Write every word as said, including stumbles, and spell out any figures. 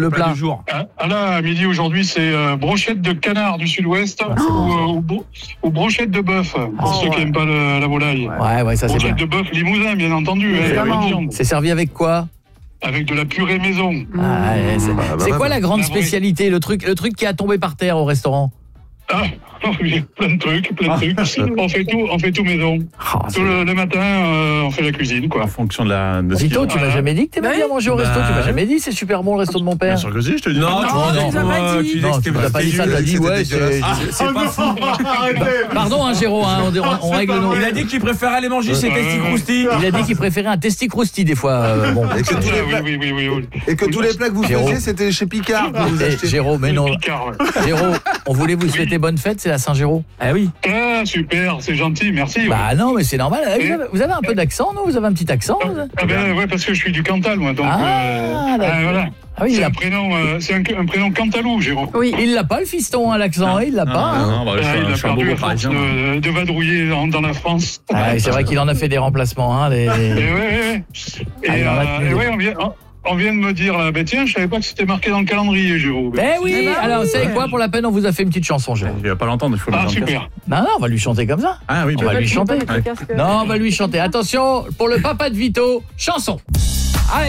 le plat du jour. Ah, ah là, à midi aujourd'hui, c'est euh, brochette de canard du sud-ouest Ah, ou, euh, ou, bro- ou brochette de bœuf, pour Oh, ceux qui ouais. n'aiment pas le- la volaille. Ouais, ouais, ça c'est bien. Brochette de bœuf limousin, bien entendu, hein, Évidemment. avec viande. C'est servi avec quoi? Avec de la purée maison. Ah, ouais, c'est bah, c'est bah, quoi bah. la grande La vraie. spécialité, le truc, le truc qui a tombé par terre au restaurant? Ah, oui, plein de trucs, plein de trucs. On fait tout, on fait tout maison. Ah, c'est- Tout le, le matin, euh, on fait la cuisine, quoi. En fonction de la. De ce Zito, qu'il y tu a. m'as jamais dit que t'aimais Bah bien oui. manger au resto, Bah tu m'as ouais. jamais dit c'est super bon le resto de mon père. Bien sûr que si, je te dis. Non, Non, tu tu nous as pas euh, dit. tu dis Non, que tu c'était nous as pas dit ça, t'as dit C'était ouais, dégueulasse. c'est... Ah, c'est pas fou. Pardon, hein, Géraud, hein, on, on, on règle nos... Il a dit qu'il préférait aller manger ses Ouais. testis croustilles. Il a dit qu'il préférait un testi crousti des fois. euh, bon. Et que tous Ah, les oui, plats, oui, oui, oui, oui. et que tous les plats que vous Géraud. faisiez, c'était chez Picard. que vous Eh, achetez. Géraud, mais non. Picard, ouais. Géraud, on voulait vous souhaiter bonne fête, c'est la Saint-Géraud. Ah oui. Ah, super, c'est gentil, merci. ouais. Bah non, mais c'est normal. Vous avez, vous avez un peu d'accent, non? Vous avez un petit accent? vous Ah ben ouais, parce que je suis du Cantal, moi, donc... Ah, euh, d'accord. ah, voilà. Ah oui, il C'est l'a un prénom, euh, c'est un, un prénom cantalou, Jérôme. Oui. il l'a pas le fiston, hein, l'accent, hein, il l'a pas. hein. Non, bah, je Ah, suis un- il je a suis un perdu bobo à force parisien. de, de vadrouiller dans, dans la France. Ah, oui, c'est vrai qu'il en a fait des remplacements. Hein, les... Et ouais, ouais, ouais. Et, Ah, il en a euh, tenu et des- ouais, on vient, on, on vient de me dire, là, ben tiens, je savais pas que c'était marqué dans le calendrier, Jérôme. Eh oui, Eh ben alors oui. vous savez quoi, pour la peine, on vous a fait une petite chanson, Géraud. Il va pas l'entendre, il faut le Ah, mettre dans le super. Non, non, on va lui chanter comme ça. casque. Ah oui, On va bah, lui Tu peux pas chanter. mettre le casque. Non, on va lui chanter. Attention, pour le papa de Vito, chanson.